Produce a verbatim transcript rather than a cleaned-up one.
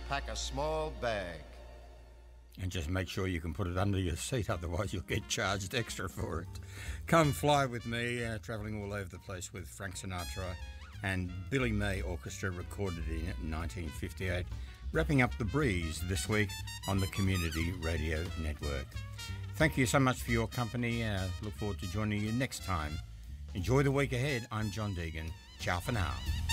pack a small bag. And just make sure you can put it under your seat, otherwise you'll get charged extra for it. Come Fly With Me, uh, travelling all over the place with Frank Sinatra and Billy May Orchestra, recorded in nineteen fifty-eight. Wrapping up The Breeze this week on the Community Radio Network. Thank you so much for your company. Uh, look forward to joining you next time. Enjoy the week ahead. I'm John Deegan. Ciao for now.